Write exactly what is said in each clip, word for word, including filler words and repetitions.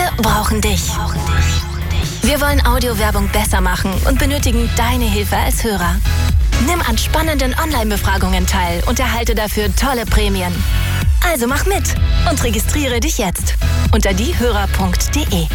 Wir brauchen dich. Wir wollen Audiowerbung besser machen und benötigen deine Hilfe als Hörer. Nimm an spannenden Online-Befragungen teil und erhalte dafür tolle Prämien. Also mach mit und registriere dich jetzt unter diehörer punkt de.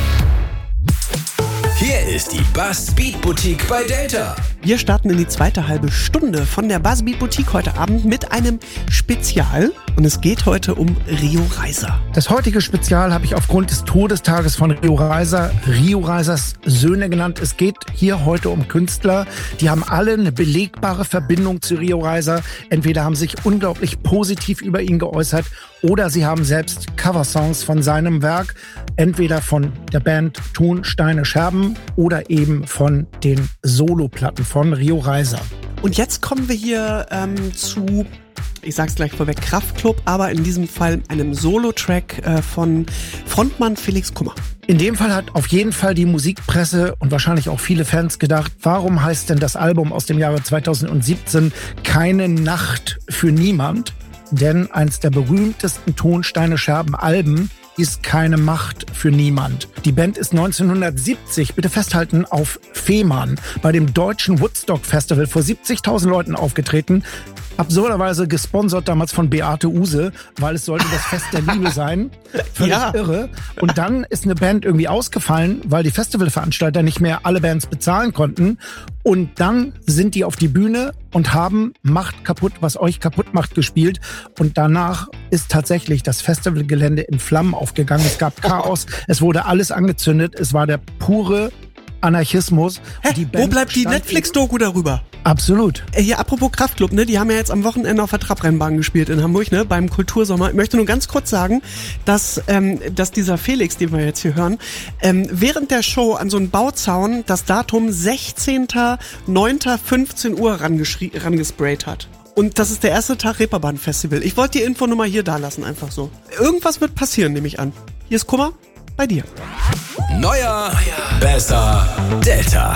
Hier ist die Buzzbeat Boutique bei Delta. Wir starten in die zweite halbe Stunde von der Buzzbeat Boutique heute Abend mit einem Spezial. Und es geht heute um Rio Reiser. Das heutige Spezial habe ich aufgrund des Todestages von Rio Reiser, Rio Reisers Söhne genannt. Es geht hier heute um Künstler, die haben alle eine belegbare Verbindung zu Rio Reiser. Entweder haben sich unglaublich positiv über ihn geäußert oder sie haben selbst Coversongs von seinem Werk, entweder von der Band Ton, Steine, Scherben oder eben von den Soloplatten von Rio Reiser. Und jetzt kommen wir hier ähm, zu, ich sag's gleich vorweg, Kraftklub, aber in diesem Fall einem Solo-Track äh, von Frontmann Felix Kummer. In dem Fall hat auf jeden Fall die Musikpresse und wahrscheinlich auch viele Fans gedacht, warum heißt denn das Album aus dem Jahre zweitausendsiebzehn Keine Nacht für niemand? Denn eins der berühmtesten Ton, Steine, Scherben Alben ist Keine Macht für niemand. Die Band ist neunzehnhundertsiebzig, bitte festhalten, auf Fehmarn bei dem deutschen Woodstock Festival vor siebzigtausend Leuten aufgetreten. Absurderweise gesponsert damals von Beate Uhse, weil es sollte das Fest der Liebe sein. Völlig Ja. irre. Und dann ist eine Band irgendwie ausgefallen, weil die Festivalveranstalter nicht mehr alle Bands bezahlen konnten. Und dann sind die auf die Bühne und haben Macht kaputt, was euch kaputt macht, gespielt. Und danach ist tatsächlich das Festivalgelände in Flammen aufgegangen. Es gab Chaos, es wurde alles angezündet. Es war der pure Anarchismus. Hä? Die Wo Band bleibt die stand- Netflix-Doku darüber? Absolut. Äh, Hier, apropos Kraftklub, ne, die haben ja jetzt am Wochenende auf der Trabrennbahn gespielt in Hamburg, ne, beim Kultursommer. Ich möchte nur ganz kurz sagen, dass, ähm, dass dieser Felix, den wir jetzt hier hören, ähm, während der Show an so einen Bauzaun das Datum sechzehnter neunter fünfzehn Uhr rangeschrie- rangesprayt hat. Und das ist der erste Tag Reeperbahn-Festival. Ich wollte die Infonummer hier da lassen, einfach so. Irgendwas wird passieren, nehme ich an. Hier ist Kummer, bei dir. Neuer, besser, Delta.